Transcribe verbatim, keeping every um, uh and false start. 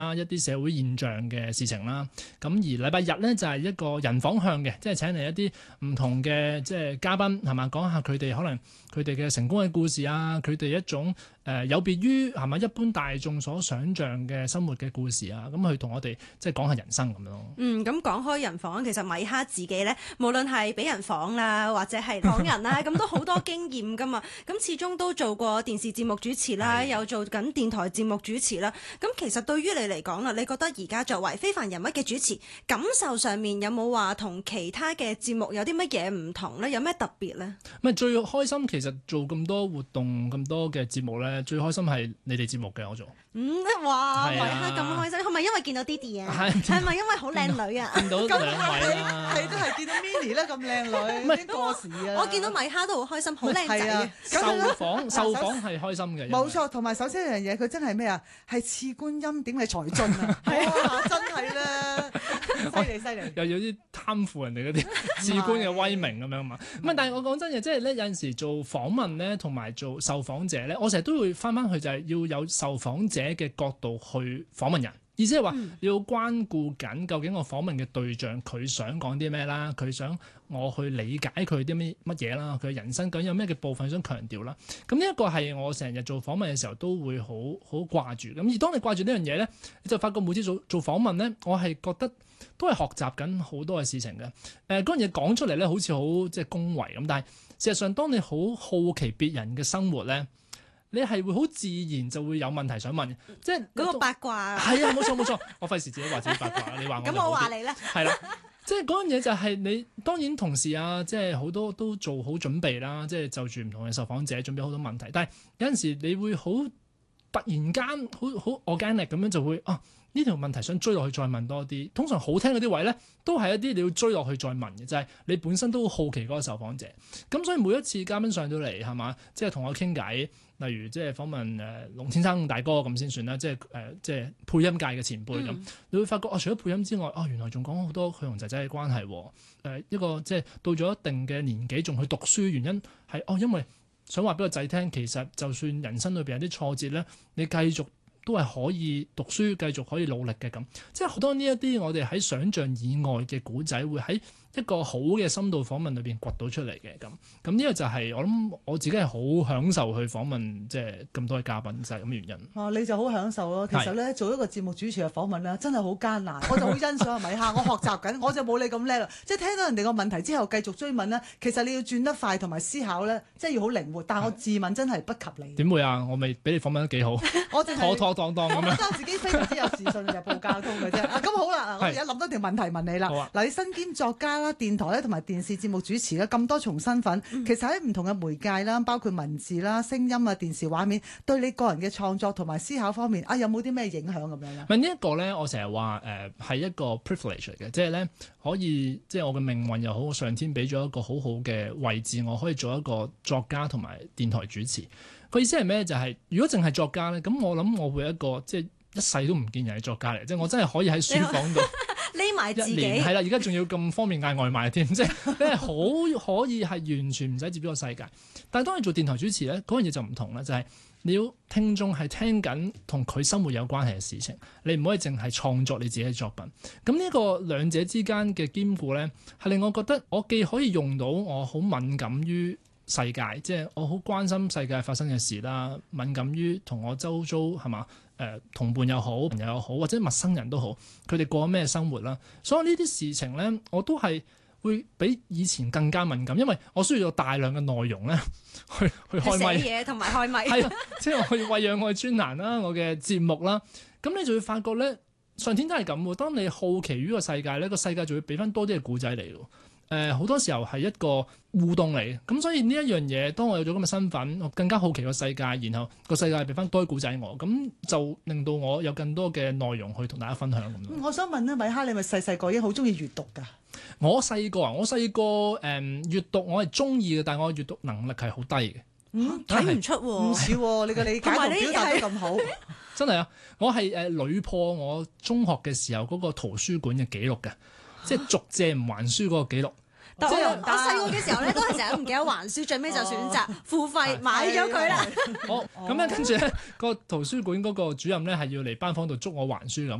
啊一啲社會現象嘅事情啦。咁而禮拜日咧就係一個人訪向嘅，即係請嚟一啲唔同嘅即係嘉賓係嘛，講下佢哋可能佢哋嘅成功嘅故事啊，佢哋一種誒、呃、有別於係咪一般大眾所想像嘅生活嘅故事啊，咁去同我哋即係講下人生咁樣咯。 嗯，咁講開人訪，其實米哈自己咧，無論係俾人訪啦，或者係訪人啦，咁都好多經驗噶嘛。咁始終都做過電視節目主持啦，又做緊電台節目主持啦。咁其實對於你嚟講啦，你覺得而家作為非凡人物嘅主持，感受上面有冇話同其他嘅節目有啲乜嘢唔同咧？有咩特別咧？ 咪最開心其實做咁多活動咁多嘅節目咧，最開心係你哋節目嘅我做。 嗯，哇， 係啊米哈咁開心，係咪因為見到 Didi 啊？ 係係咪因為好靚女啊？ 見到兩位啦， 係都係見到 Minnie 啦，咁靚女， 唔係已經過時啊！ 我見到米哈都好開心，好靚仔係啊啊！ 受訪受訪係開心嘅， 冇錯，同埋首先一樣嘢，佢真係咩啊？係賜觀音點嘅才俊啊！哇，真係啦，犀利犀利！ 又有啲貪腐人哋嗰啲至官嘅威名咁樣嘛。唔係，但係我講真嘅，即係咧有陣時做訪問咧，同埋做受訪者咧，我成日都會翻翻去就係要有受訪者嘅角度去訪問人。意思係話你要關顧緊究竟我訪問嘅對象佢想講啲咩啦，佢想我去理解佢啲咩乜嘢啦，佢人生究竟有咩嘅部分想強調啦。咁呢一個係我成日做訪問嘅時候都會好好掛住。咁而當你掛住呢樣嘢咧，你就發覺每次做做訪問咧，我係覺得都係學習緊好多嘅事情嘅。誒嗰樣嘢講出嚟咧，好似好即係恭維咁，但係事實上當你好好奇別人嘅生活咧，你係會好自然就會有問題想問，即係嗰個八卦。 係啊，冇錯冇錯，我費事自己話自己八卦，你話我咁我話你咧， 係啦，即係嗰樣嘢就係你當然同時啊，即係好多都做好準備啦，即係就住唔同嘅受訪者準備好多問題，但係有陣時你會好突然間好好 organic 咁樣就會啊呢條問題想追落去再問多啲，通常好聽嗰啲位咧都係一啲你要追落去再問嘅，就係、是、你本身都好奇嗰個受訪者，咁所以每一次嘉賓上到嚟係嘛，即係同我傾偈。例如即係訪問誒龍先生大哥咁先算啦，即係誒、呃、即係配音界嘅前輩咁，嗯、你會發覺哦，除咗配音之外，哦原來仲講好多佢同仔仔嘅關係，誒、呃、一個即係到咗一定嘅年紀仲去讀書，原因係哦因為想話俾個仔聽，其實就算人生裏邊有啲挫折咧，你繼續都係可以讀書，繼續可以努力嘅咁，即係好多呢一啲我哋喺想像以外嘅古仔會喺一個好嘅深度訪問裏邊掘到出嚟嘅咁，咁呢個就係、是、我諗我自己係好享受去訪問即係咁多嘅嘉賓，就係咁嘅原因。 哦，你就好享受咯。其實咧，做一個節目主持嘅訪問咧，真係好艱難。我就好欣賞阿米哈，我學習緊，我就冇你咁叻啦。即係聽到人哋個問題之後，繼續追問咧，其實你要轉得快同埋思考咧，即係要好靈活。但係我自問真係不及你。點會啊？我未俾你訪問得幾好， 我妥妥當當咁樣。 我覺得自己非常之有自信就報交通嘅啫。啊，咁好啦，我而家諗多條問題問你啦。嗱、啊，你身兼作家啦、電台咧同埋電視節目主持啦，咁多重身份，嗯、其實喺唔同嘅媒介啦，包括文字啦、聲音啊、電視畫面，對你個人嘅創作同埋思考方面啊，有冇啲咩影響咁樣咧？ 問呢一個咧，我成日話誒係一個 privilege 嚟嘅，即係咧可以即係我嘅命運又好，上天俾咗一個好好嘅位置，我可以做一個作家同埋電台主持。個意思係咩？就係、是、如果淨係作家咧，咁我諗我會一個即係一世都唔見人嘅作家嚟，即係我真係可以喺書房度。 匿埋自己係啦，而家仲要咁方便嗌外賣添，即係你係好可以係完全唔使接觸個世界。但係當你做電台主持咧，嗰樣嘢就唔同啦，就係、是、你要聽眾係聽緊同佢生活有關係嘅事情，你唔可以淨係創作你自己嘅作品。咁呢個兩者之間嘅兼顧咧，係令我覺得我既可以用到我好敏感於世界，即係我好關心世界發生嘅事啦，敏感於同我周遭係嘛誒同伴又好，朋友又好，或者陌生人都好，佢哋過咩生活啦。所以呢啲事情咧，我都係會比以前更加敏感，因為我需要有大量嘅內容咧，去去開咪寫嘢同埋開咪， 係即係我要餵養我嘅專欄啦，我嘅節目啦。咁你就會發覺咧，上天都係咁喎。當你好奇於個世界咧，個世界就會俾翻多啲嘅故仔嚟咯。誒好、呃、多時候係一個互動嚟，咁所以呢一樣嘢，當我有咗咁嘅身份，我更加好奇個世界，然後個世界俾翻多啲故仔我，咁就令到我有更多嘅內容去同大家分享咁咯。 我想問咧，米哈，你咪細細個已經好中意閱讀㗎？ 我細個啊，我細個誒閱讀我係中意嘅，但係我閱讀能力係好低嘅。 嗯，睇唔出喎， 唔似喎，你嘅理解同表達都咁好。 真係啊，我係誒屢破我中學嘅時候嗰個圖書館嘅記錄嘅，即係續借唔還書嗰個記錄。 但我即係我細個嘅時候咧，都係成日都唔記得還書，最尾就選擇付費買咗佢啦。 好咁咧，跟住咧個圖書館嗰個主任咧係要嚟班房度捉我還書咁。